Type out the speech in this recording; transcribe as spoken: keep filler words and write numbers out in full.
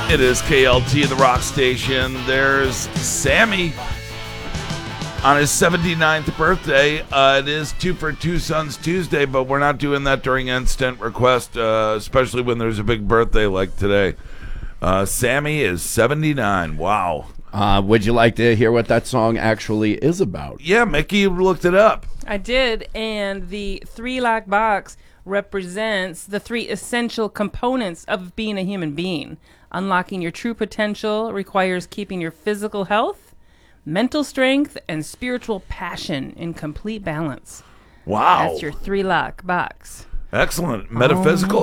It is K L T, the rock station. There's Sammy on his seventy-ninth birthday. Uh, it is Two for Two Sons Tuesday, but we're not doing that during Instant Request, uh, especially when there's a big birthday like today. Uh, Sammy is seventy-nine. Wow. Uh, would you like to hear what that song actually is about? Yeah, Mickey looked it up. I did, and the three-lock box represents the three essential components of being a human being. Unlocking your true potential requires keeping your physical health, mental strength, and spiritual passion in complete balance. Wow. That's your three-lock box. Excellent. Metaphysical